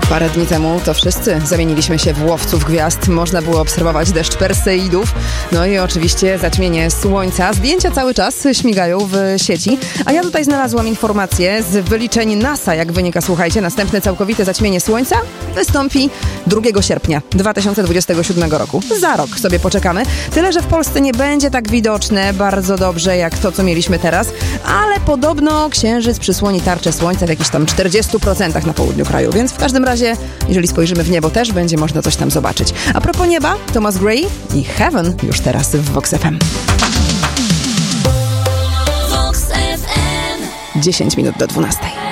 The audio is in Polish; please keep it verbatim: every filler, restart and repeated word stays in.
Parę dni temu to wszyscy zamieniliśmy się w łowców gwiazd. Można było obserwować deszcz Perseidów. No i oczywiście zaćmienie słońca. Zdjęcia cały czas śmigają w sieci. A ja tutaj znalazłam informację z wyliczeń NASA. Jak wynika, słuchajcie, następne całkowite zaćmienie słońca wystąpi drugiego sierpnia dwa tysiące dwudziestego siódmego roku. Za rok sobie poczekamy. Tyle, że w Polsce nie będzie tak widoczne bardzo dobrze jak to, co mieliśmy teraz. Ale podobno księżyc przysłoni tarczę słońca w jakichś tam czterdziestu procentach na południu kraju. Więc w każdym razie, jeżeli spojrzymy w niebo, też będzie można coś tam zobaczyć. A propos nieba, Thomas Gray i Heaven już teraz w Vox F M. Vox F M. dziesięć minut do dwunastej.